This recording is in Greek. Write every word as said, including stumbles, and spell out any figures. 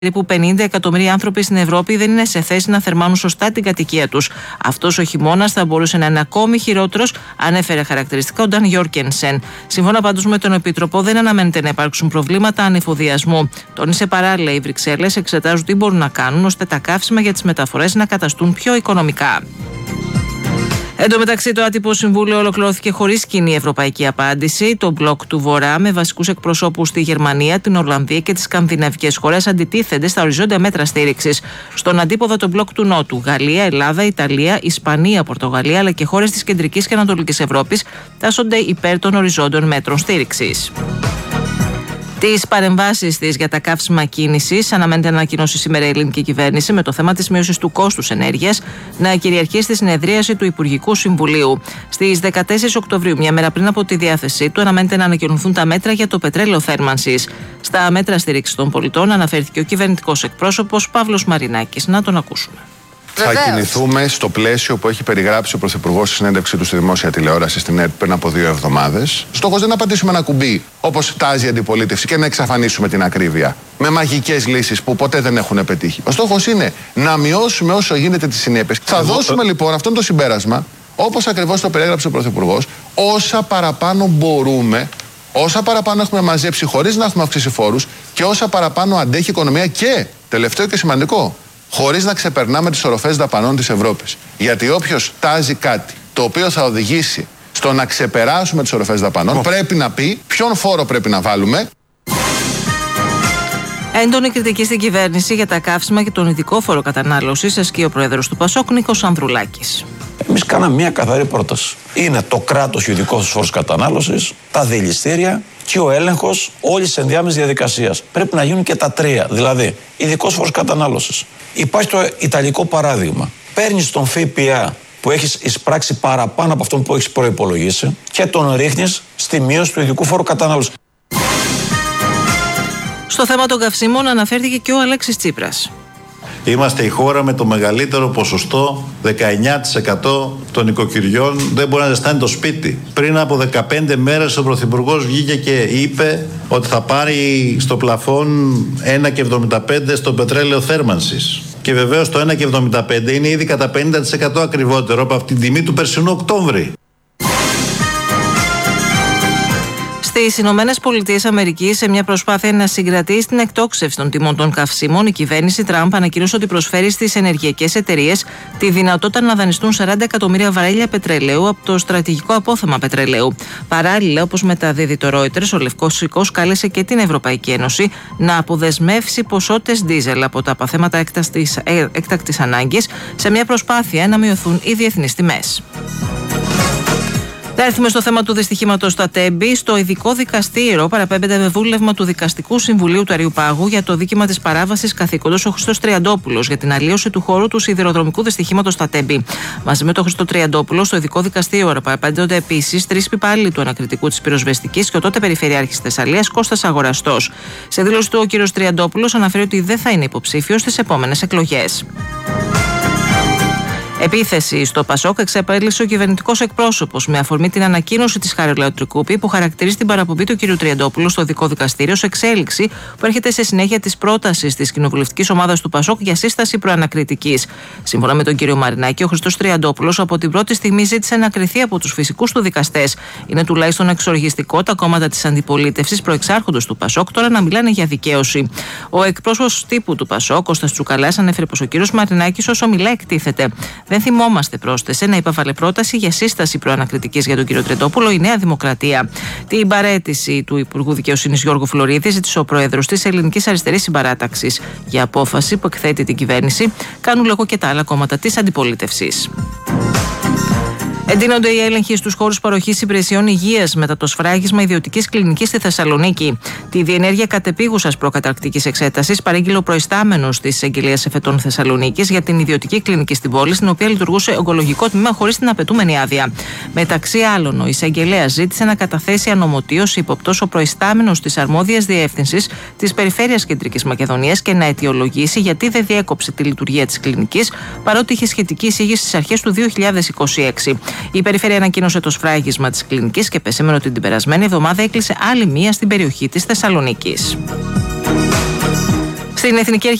Περίπου πενήντα εκατομμύρια άνθρωποι στην Ευρώπη δεν είναι σε θέση να θερμάνουν σωστά την κατοικία τους. Αυτός ο χειμώνας θα μπορούσε να είναι ακόμη χειρότερος, ανέφερε χαρακτηριστικά ο Νταν Γιόρκενσεν. Σύμφωνα πάντως με τον Επίτροπο, δεν αναμένεται να υπάρξουν προβλήματα ανεφοδιασμού. Τόνισε παράλληλα, οι Βρυξέλλες εξετάζουν τι μπορούν να κάνουν ώστε τα καύσιμα για τις μεταφορές να καταστούν πιο οικονομικά. Εν τω μεταξύ, το άτυπο συμβούλιο ολοκληρώθηκε χωρίς κοινή ευρωπαϊκή απάντηση. Το μπλοκ του Βορρά, με βασικούς εκπροσώπους στη Γερμανία, την Ολλανδία και τις σκανδιναβικές χώρες, αντιτίθενται στα οριζόντια μέτρα στήριξης. Στον αντίποδα, το μπλοκ του Νότου, Γαλλία, Ελλάδα, Ιταλία, Ισπανία, Πορτογαλία αλλά και χώρες της Κεντρικής και Ανατολικής Ευρώπης τάσσονται υπέρ των οριζόντιων μέτρων στήριξης. Τις παρεμβάσεις της για τα καύσιμα κίνησης αναμένεται να ανακοινώσει σήμερα η ελληνική κυβέρνηση, με το θέμα της μείωσης του κόστους ενέργειας να κυριαρχεί στη συνεδρίαση του Υπουργικού Συμβουλίου. Στις δεκατέσσερις Οκτωβρίου, μια μέρα πριν από τη διάθεσή του, αναμένεται να ανακοινωθούν τα μέτρα για το πετρέλαιο θέρμανσης. Στα μέτρα στήριξης των πολιτών αναφέρθηκε ο κυβερνητικός εκπρόσωπος Παύλος Μαρινάκης. Να τον ακούσουμε. Θα κινηθούμε στο πλαίσιο που έχει περιγράψει ο Πρωθυπουργός στη συνέντευξή του στη δημόσια τηλεόραση στην ΕΡΤ πριν από δύο εβδομάδες. Στόχος δεν είναι να πατήσουμε ένα κουμπί όπως τάζει η αντιπολίτευση και να εξαφανίσουμε την ακρίβεια με μαγικές λύσεις που ποτέ δεν έχουν πετύχει. Ο στόχος είναι να μειώσουμε όσο γίνεται τις συνέπειες. Θα δώσουμε λοιπόν αυτό το συμπέρασμα, όπως ακριβώς το περιέγραψε ο Πρωθυπουργός, όσα παραπάνω μπορούμε, όσα παραπάνω έχουμε μαζέψει χωρίς να έχουμε αυξήσει φόρους και όσα παραπάνω αντέχει η οικονομία και, τελευταίο και σημαντικό, χωρίς να ξεπερνάμε τις οροφές δαπανών της Ευρώπης. Γιατί όποιος τάζει κάτι το οποίο θα οδηγήσει στο να ξεπεράσουμε τις οροφές δαπανών, oh. πρέπει να πει ποιον φόρο πρέπει να βάλουμε. Έντονη κριτική στην κυβέρνηση για τα καύσιμα και τον ειδικό φόρο κατανάλωσης ασκεί ο πρόεδρος του Πασόκ, Νίκος Ανδρουλάκης. Εμείς κάναμε μια καθαρή πρόταση. Είναι το κράτος και ο ειδικός φόρος κατανάλωσης, τα δηληστήρια και ο έλεγχος όλης της ενδιάμεσης διαδικασίας. Πρέπει να γίνουν και τα τρία. Δηλαδή, ειδικός φόρος κατανάλωσης. Υπάρχει το ιταλικό παράδειγμα. Παίρνεις τον ΦΠΑ που έχεις εισπράξει παραπάνω από αυτόν που έχεις προϋπολογίσει και τον ρίχνεις στη μείωση του ειδικού φόρου κατανάλωσης. Στο θέμα των καυσίμων αναφέρθηκε και ο Αλέξης Τσίπρας. Είμαστε η χώρα με το μεγαλύτερο ποσοστό, δεκαεννιά τοις εκατό των οικοκυριών δεν μπορεί να ζεστάνει το σπίτι. Πριν από δεκαπέντε μέρες ο Πρωθυπουργός βγήκε και είπε ότι θα πάρει στο πλαφόν ένα κόμμα εβδομήντα πέντε στο πετρέλαιο θέρμανσης. Και βεβαίως το ένα κόμμα εβδομήντα πέντε είναι ήδη κατά πενήντα τοις εκατό ακριβότερο από την τιμή του περσινού Οκτώβρη. Στις Ηνωμένες Πολιτείες Αμερικής, σε μια προσπάθεια να συγκρατήσει την εκτόξευση των τιμών των καυσίμων, η κυβέρνηση Τραμπ ανακοίνωσε ότι προσφέρει στις ενεργειακές εταιρείες τη δυνατότητα να δανειστούν σαράντα εκατομμύρια βαρέλια πετρελαίου από το στρατηγικό απόθεμα πετρελαίου. Παράλληλα, όπως μεταδίδει το Reuters, ο Λευκός Οίκος κάλεσε και την Ευρωπαϊκή Ένωση να αποδεσμεύσει ποσότητες ντίζελ από τα αποθέματα έκτακτης, ε, έκτακτης ανάγκης, σε μια προσπάθεια να μειωθούν οι διεθνείς τιμές. Θα έρθουμε στο θέμα του δυστυχήματος στα Τέμπη. Στο ειδικό δικαστήριο παραπέμπεται με βούλευμα του Δικαστικού Συμβουλίου του Αριού Πάγου για το δίκημα της παράβασης καθήκοντος ο Χριστός Τριαντόπουλος για την αλλίωση του χώρου του σιδηροδρομικού δυστυχήματος στα Τέμπη. Μαζί με τον Χριστό Τριαντόπουλο, στο ειδικό δικαστήριο παραπέμπονται επίσης τρεις υπαλλήλοι του ανακριτικού της πυροσβεστικής και ο τότε Περιφερειάρχης Θεσσαλίας Κώστας Αγοραστός. Σε δήλωση του, ο κ. Τριαντόπουλος αναφέρει ότι δεν θα είναι υποψήφιος στις επόμενες εκλογές. Επίθεση στο Πασόκ εξαπέλυσε ο κυβερνητικός εκπρόσωπος με αφορμή την ανακοίνωση της Χαριλαού Τρικούπη που χαρακτηρίζει την παραπομπή του κ. Τριαντόπουλου στο ειδικό δικαστήριο σε εξέλιξη που έρχεται σε συνέχεια της πρότασης της κοινοβουλευτικής ομάδας του Πασόκ για σύσταση προανακριτικής. Σύμφωνα με τον κ. Μαρινάκη, ο Χριστός Τριαντόπουλος από την πρώτη στιγμή ζήτησε να κριθεί από τους φυσικούς του δικαστές. Είναι τουλάχιστον εξοργιστικό τα κόμματα της αντιπολίτευσης προεξάρχοντος του Πασόκ τώρα να μιλάνε για δικαίωση. Ο εκπρόσωπος τύπου του Πασόκ, Κώστας Τσουκαλάς, ανέφερε πως ο κ. Μαρινάκης όσο μιλά εκτίθεται. Δεν θυμόμαστε, πρόσθεσε, να υπέβαλε πρόταση για σύσταση προανακριτικής για τον κύριο Τριαντόπουλο η Νέα Δημοκρατία. Την παραίτηση του Υπουργού Δικαιοσύνης Γιώργου Φλωρίδη ζήτησε ο πρόεδρος της Ελληνικής Αριστερής Συμπαράταξης για απόφαση που εκθέτει την κυβέρνηση. Κάνουν λόγο και τα άλλα κόμματα της αντιπολίτευσης. Εντείνονται οι έλεγχοι στους χώρους παροχής υπηρεσιών υγείας μετά το σφράγισμα ιδιωτικής κλινικής στη Θεσσαλονίκη. Τη διενέργεια κατεπίγουσας προκαταρκτικής εξέτασης παρήγγειλε ο προϊστάμενος της Εισαγγελίας Εφετών Θεσσαλονίκης για την ιδιωτική κλινική στην πόλη, στην οποία λειτουργούσε ογκολογικό τμήμα χωρίς την απαιτούμενη άδεια. Μεταξύ άλλων, ο εισαγγελέας ζήτησε να καταθέσει ανομωτίωση υποπτός ο προϊστάμενος της αρμόδιας διεύθυνσης της Περιφέρειας Κεντρικής Μακεδονίας και να αιτιολογήσει γιατί δεν διέκοψε τη λειτουργία της κλινικής, παρότι είχε σχετική εισήγηση στις αρχές του δύο χιλιάδες είκοσι έξι. Η Περιφέρεια ανακοίνωσε το σφράγισμα της κλινικής και επεσήμενε ότι την περασμένη εβδομάδα έκλεισε άλλη μία στην περιοχή της Θεσσαλονίκης. Στην Εθνική